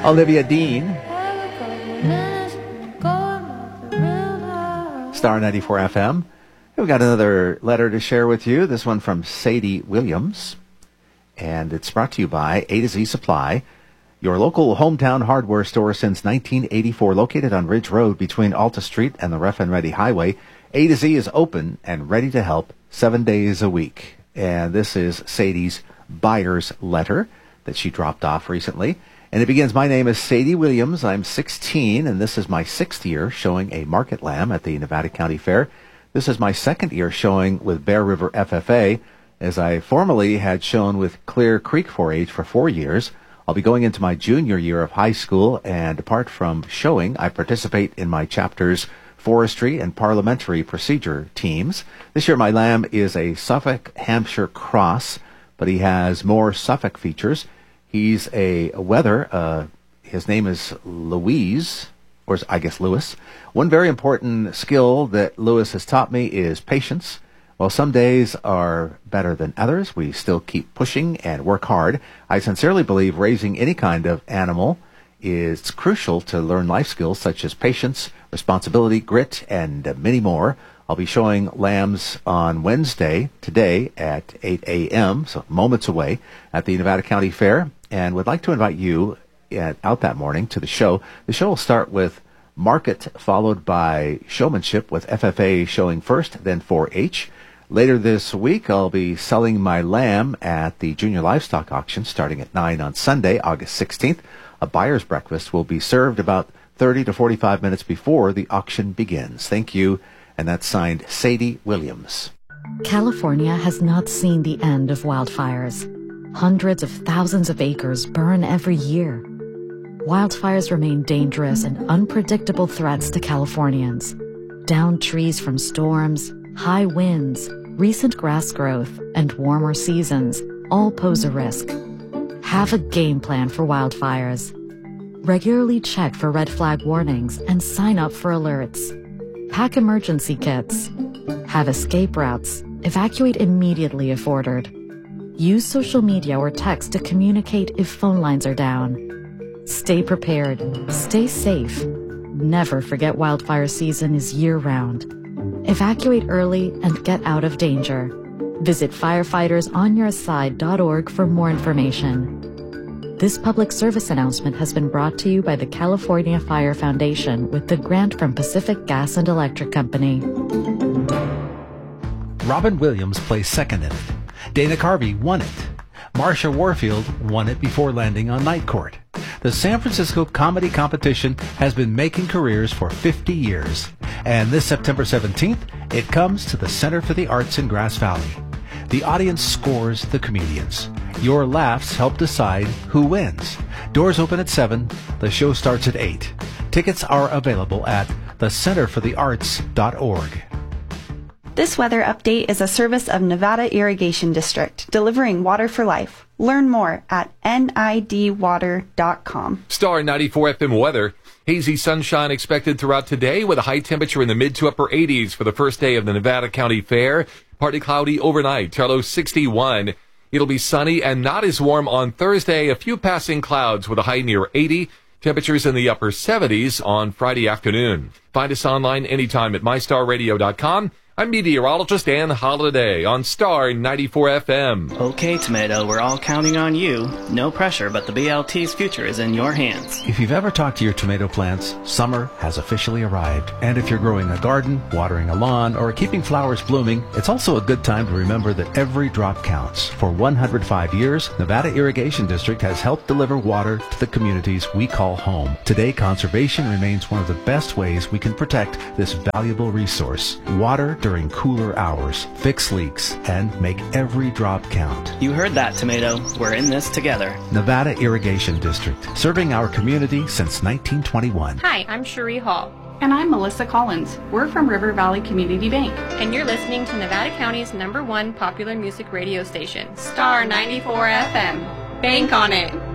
Olivia Dean. Star 94 FM. We've got another letter to share with you. This one from Sadie Williams. And it's brought to you by A to Z Supply, your local hometown hardware store since 1984, located on Ridge Road between Alta Street and the Rough and Ready Highway. A to Z is open and ready to help 7 days a week. And this is Sadie's buyer's letter that she dropped off recently. And it begins, my name is Sadie Williams. I'm 16, and this is my 6th year showing a market lamb at the Nevada County Fair. This is my 2nd year showing with Bear River FFA, as I formerly had shown with Clear Creek 4-H for 4 years. I'll be going into my junior year of high school, and apart from showing, I participate in my chapter's forestry and parliamentary procedure teams. This year my lamb is a Suffolk Hampshire cross, but he has more Suffolk features. He's a wether. His name is Louise, or I guess Lewis. One very important skill that Lewis has taught me is patience. While some days are better than others, we still keep pushing and work hard. I sincerely believe raising any kind of animal is crucial to learn life skills such as patience, responsibility, grit, and many more. I'll be showing lambs on Wednesday, today, at 8 a.m., so moments away, at the Nevada County Fair, and would like to invite you out that morning to the show. The show will start with market, followed by showmanship, with FFA showing first, then 4-H. Later this week, I'll be selling my lamb at the Junior Livestock Auction starting at 9 on Sunday, August 16th. A buyer's breakfast will be served about 30 to 45 minutes before the auction begins. Thank you. And that's signed Sadie Williams. California has not seen the end of wildfires. Hundreds of thousands of acres burn every year. Wildfires remain dangerous and unpredictable threats to Californians. Downed trees from storms, high winds, recent grass growth, and warmer seasons all pose a risk. Have a game plan for wildfires. Regularly check for red flag warnings and sign up for alerts. Pack emergency kits. Have escape routes. Evacuate immediately if ordered. Use social media or text to communicate if phone lines are down. Stay prepared. Stay safe. Never forget wildfire season is year-round. Evacuate early and get out of danger. Visit firefightersunyourside.org for more information. This public service announcement has been brought to you by the California Fire Foundation with the grant from Pacific Gas and Electric Company. Robin Williams placed second in it. Dana Carvey won it. Marsha Warfield won it before landing on Night Court. The San Francisco Comedy Competition has been making careers for 50 years. And this September 17th, it comes to the Center for the Arts in Grass Valley. The audience scores the comedians. Your laughs help decide who wins. Doors open at 7. The show starts at 8. Tickets are available at thecenterforthearts.org. This weather update is a service of Nevada Irrigation District, delivering water for life. Learn more at nidwater.com. Star 94 FM weather. Hazy sunshine expected throughout today with a high temperature in the mid to upper 80s for the first day of the Nevada County Fair. Partly cloudy overnight, low 61. It'll be sunny and not as warm on Thursday. A few passing clouds with a high near 80. Temperatures in the upper 70s on Friday afternoon. Find us online anytime at mystarradio.com. I'm meteorologist Ann Holiday on Star 94 FM. Okay, Tomato, we're all counting on you. No pressure, but the BLT's future is in your hands. If you've ever talked to your tomato plants, summer has officially arrived. And if you're growing a garden, watering a lawn, or keeping flowers blooming, it's also a good time to remember that every drop counts. For 105 years, Nevada Irrigation District has helped deliver water to the communities we call home. Today, conservation remains one of the best ways we can protect this valuable resource. Water during cooler hours, fix leaks, and make every drop count. You heard that, Tomato. We're in this together. Nevada Irrigation District, serving our community since 1921. Hi, I'm Cherie Hall. And I'm Melissa Collins. We're from River Valley Community Bank. And you're listening to Nevada County's #1 popular music radio station, Star 94 FM. Bank on it.